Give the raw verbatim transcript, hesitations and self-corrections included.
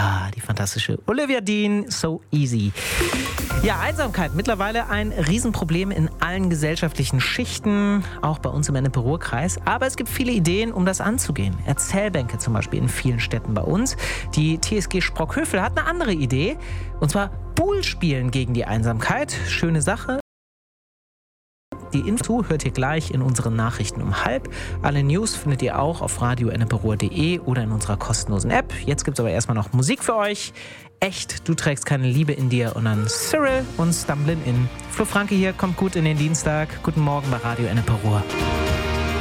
Ja, die fantastische Olivia Dean, So Easy. Ja, Einsamkeit, mittlerweile ein Riesenproblem in allen gesellschaftlichen Schichten, auch bei uns im Ennepe-Ruhr-Kreis. Aber es gibt viele Ideen, um das anzugehen. Erzählbänke zum Beispiel in vielen Städten bei uns. Die T S G Sprockhövel hat eine andere Idee, und zwar Pool spielen gegen die Einsamkeit. Schöne Sache. Die Info hört ihr gleich in unseren Nachrichten um halb. Alle News findet ihr auch auf radio ennepe ruhr punkt de oder in unserer kostenlosen App. Jetzt gibt es aber erstmal noch Musik für euch. Echt, du trägst keine Liebe in dir. Und dann Cyril und Stumblin' In. Flo Franke hier, kommt gut in den Dienstag. Guten Morgen bei Radio Ennepe Ruhr.